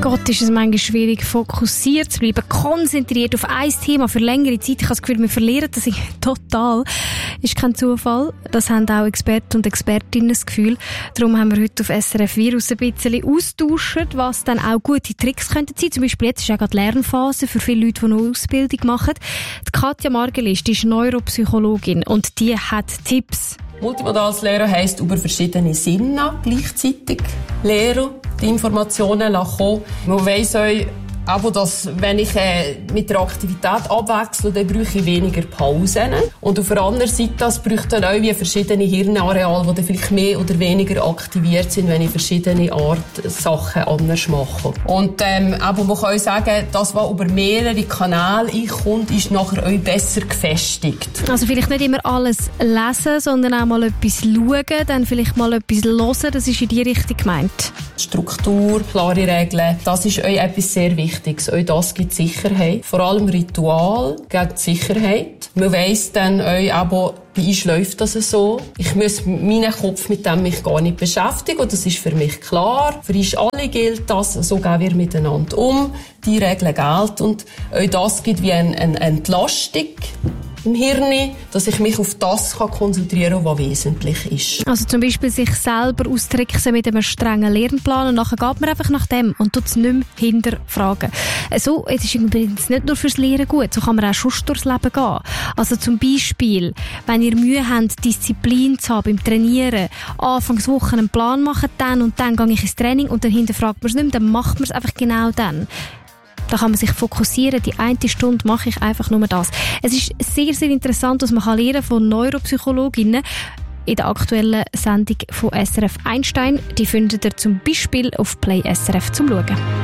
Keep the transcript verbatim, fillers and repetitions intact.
Gott, ist es manchmal schwierig, fokussiert zu bleiben, konzentriert auf ein Thema für längere Zeit. Ich habe das Gefühl, wir verlieren das total. Ist kein Zufall. Das haben auch Experten und Expertinnen das Gefühl. Darum haben wir heute auf S R F Virus ein bisschen austauscht, was dann auch gute Tricks könnten sein. Zum Beispiel jetzt ist ja gerade Lernphase für viele Leute, die noch Ausbildung machen. Die Katja Margelist ist Neuropsychologin und die hat Tipps. Multimodales Lernen heisst, über verschiedene Sinne gleichzeitig lernen, die Informationen kommen. Man weiss auch, aber dass, wenn ich äh, mit der Aktivität abwechsle, dann brauche ich weniger Pausen. Und auf der anderen Seite, das braucht dann auch wie verschiedene Hirnareale, die dann vielleicht mehr oder weniger aktiviert sind, wenn ich verschiedene Art Sachen anders mache. Und ähm, aber man kann auch sagen, das, was über mehrere Kanäle einkommt, ist nachher auch besser gefestigt. Also vielleicht nicht immer alles lesen, sondern auch mal etwas schauen, dann vielleicht mal etwas hören, das ist in die Richtung gemeint. Struktur, klare Regeln, das ist auch etwas sehr Wichtiges. Auch das gibt Sicherheit. Vor allem Ritual gibt Sicherheit. Man weiss dann auch, aber bei uns läuft das so. Ich muss meinen Kopf mit dem mich gar nicht beschäftigen. Und das ist für mich klar. Für uns alle gilt das. So gehen wir miteinander um. Die Regeln gelten. Und auch das gibt wie eine, eine Entlastung im Hirn, dass ich mich auf das konzentrieren kann, was wesentlich ist. Also zum Beispiel sich selber austricksen mit einem strengen Lernplan und nachher geht man einfach nach dem und tut es nicht mehr hinterfragen. So, es ist übrigens nicht nur fürs Lernen gut, so kann man auch schon durchs Leben gehen. Also zum Beispiel, wenn ihr Mühe habt, Disziplin zu haben beim Trainieren, Anfangswochen einen Plan machen, dann und dann gehe ich ins Training und dann hinterfragt man es nicht mehr, dann macht man es einfach genau dann. Da kann man sich fokussieren. Die eine Stunde mache ich einfach nur das. Es ist sehr, sehr interessant, was man kann lernen von Neuropsychologinnen in der aktuellen Sendung von S R F Einstein. Die findet ihr zum Beispiel auf Play S R F zum Schauen.